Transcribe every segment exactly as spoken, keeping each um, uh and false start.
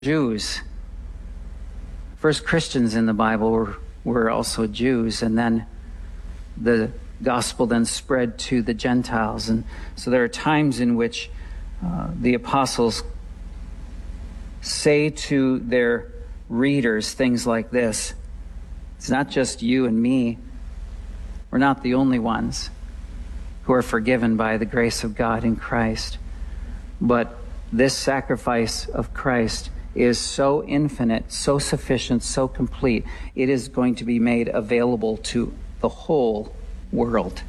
Jews. First Christians in the Bible were, were also Jews, and then the gospel then spread to the Gentiles. And so there are times in which uh, the apostles say to their readers things like this: it's not just you and me. We're not the only ones who are forgiven by the grace of God in Christ. But this sacrifice of Christ is so infinite, so sufficient, so complete. It is going to be made available to the whole world.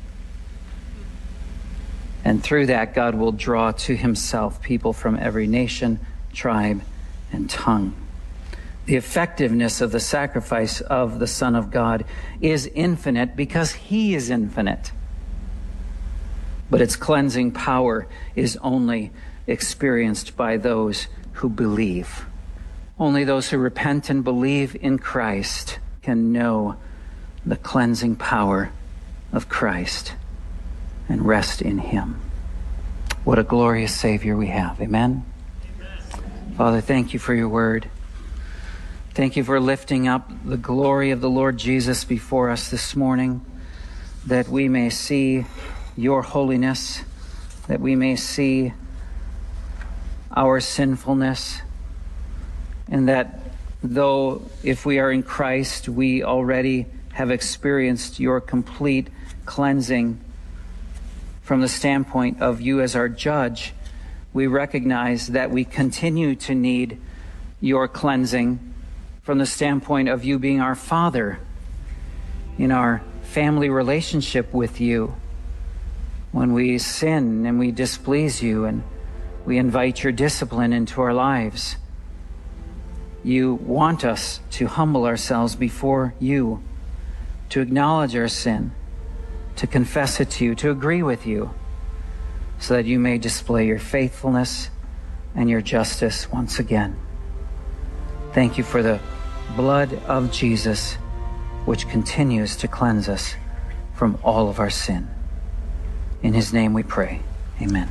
And through that, God will draw to himself people from every nation, tribe, and tongue. The effectiveness of the sacrifice of the Son of God is infinite because he is infinite. But its cleansing power is only experienced by those who believe. Only those who repent and believe in Christ can know the cleansing power of Christ and rest in him. What a glorious Savior we have. Amen? Amen. Father, thank you for your word. Thank you for lifting up the glory of the Lord Jesus before us this morning, that we may see your holiness, that we may see our sinfulness, and that though if we are in Christ, we already have experienced your complete cleansing from the standpoint of you as our judge, we recognize that we continue to need your cleansing from the standpoint of you being our Father in our family relationship with you. When we sin and we displease you and we invite your discipline into our lives, you want us to humble ourselves before you, to acknowledge our sin, to confess it to you, to agree with you, so that you may display your faithfulness and your justice once again. Thank you for the blood of Jesus, which continues to cleanse us from all of our sin. In his name we pray. Amen.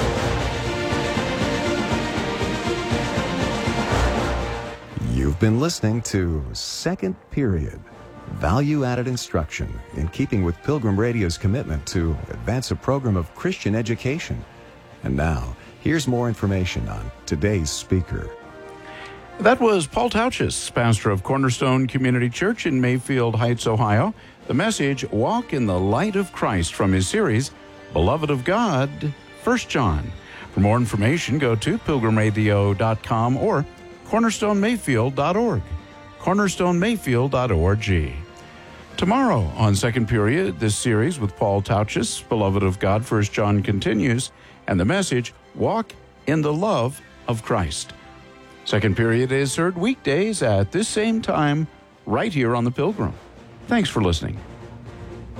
You've been listening to Second Period, value-added instruction in keeping with Pilgrim Radio's commitment to advance a program of Christian education. And now, here's more information on today's speaker. That was Paul Tauchus, pastor of Cornerstone Community Church in Mayfield Heights, Ohio. The message, Walk in the Light of Christ, from his series, Beloved of God, First John. For more information, go to pilgrim radio dot com or cornerstone mayfield dot org. cornerstone mayfield dot org. Tomorrow on Second Period, this series with Paul Tauchus, Beloved of God, First John, continues, and the message, Walk in the Love of Christ. Second Period is heard weekdays at this same time, right here on The Pilgrim. Thanks for listening.